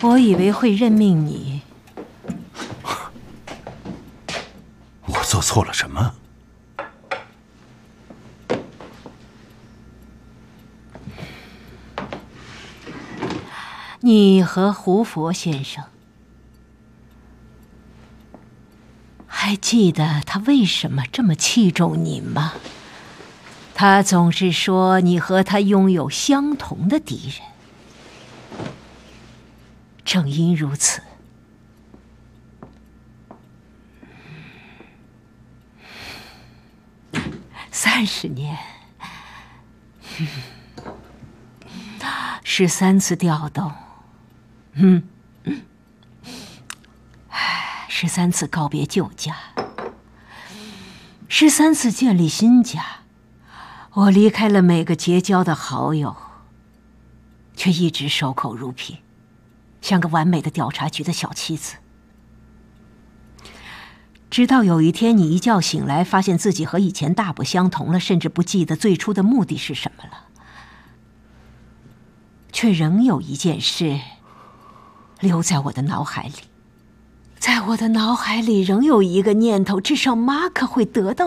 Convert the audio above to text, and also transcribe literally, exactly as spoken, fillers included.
我以为会任命你。 我做错了什么？ 你和胡佛先生，还记得他为什么这么器重你吗？他总是说你和他拥有相同的敌人。正因如此，三十年，十三次调动，嗯，十三次告别旧家，十三次建立新家。我离开了每个结交的好友，却一直守口如瓶，像个完美的调查局的小妻子。直到有一天，你一觉醒来，发现自己和以前大不相同了，甚至不记得最初的目的是什么了，却仍有一件事留在我的脑海里。在我的脑海里，仍有一个念头：至少马可会得到